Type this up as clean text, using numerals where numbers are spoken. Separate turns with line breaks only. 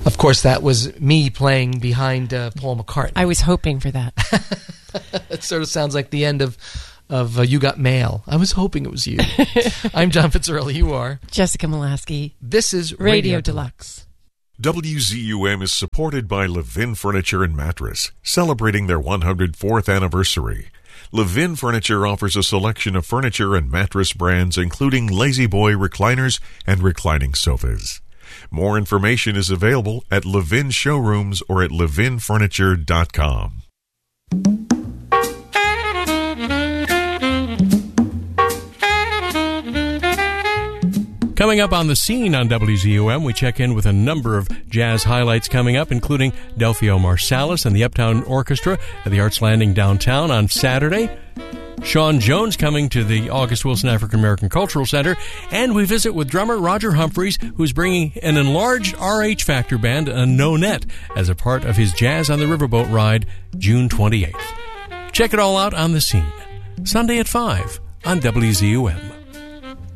Of course, that was me playing behind Paul McCartney.
I was hoping for that.
It sort of sounds like the end of You Got Mail. I was hoping it was you. I'm John Fitzgerald. You are
Jessica Molaski.
This is
Radio Deluxe.
WZUM is supported by Levin Furniture and Mattress, celebrating their 104th anniversary. Levin Furniture offers a selection of furniture and mattress brands, including Lazy Boy recliners and reclining sofas. More information is available at Levin Showrooms or at levinfurniture.com.
Coming up on the scene on WZUM, we check in with a number of jazz highlights coming up, including Delphio Marsalis and the Uptown Orchestra at the Arts Landing downtown on Saturday. Sean Jones coming to the August Wilson African American Cultural Center, and we visit with drummer Roger Humphreys, who's bringing an enlarged RH Factor band, a No-Net, as a part of his Jazz on the Riverboat ride, June 28th. Check it all out on the scene, Sunday at 5 on WZUM.